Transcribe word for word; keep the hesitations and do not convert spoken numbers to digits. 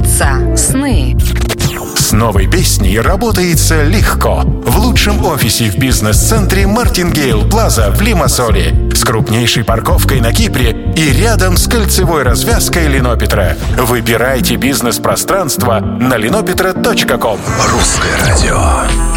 снятся сны. С новой песней работается легко. В лучшем офисе в бизнес-центре Мартингейл Плаза в Лимассоле, с крупнейшей парковкой на Кипре и рядом с кольцевой развязкой Линопетра. Выбирайте бизнес-пространство на линопетра точка ком. Русское радио.